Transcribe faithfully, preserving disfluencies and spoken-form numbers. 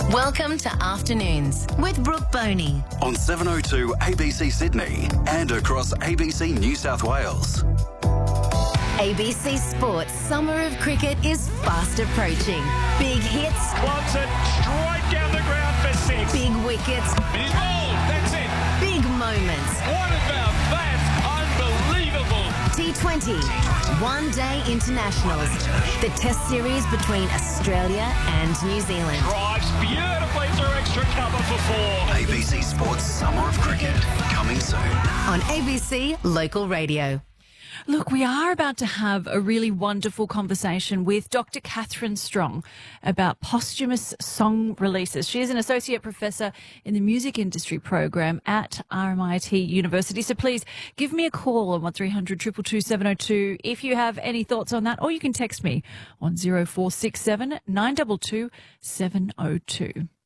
Welcome to Afternoons with Brooke Boney on seven oh two A B C Sydney and across A B C New South Wales. A B C Sports Summer of Cricket is fast approaching. Big hits. Wants it straight down the ground for six. Big wickets. He's bowled. That's it. Big moments. What about that? Unbelievable. T twenty. One Day Internationals. The Test series between Australia and New Zealand. Drives beautifully through extra cover for four. A B C Sports Summer of Cricket, coming soon. On A B C Local Radio. Look, we are about to have a really wonderful conversation with Doctor Catherine Strong about posthumous song releases. She is an associate professor in the music industry program at R M I T University. So please give me a call on one three hundred two two two seven oh two if you have any thoughts on that, or you can text me on zero four six seven nine two two seven oh two.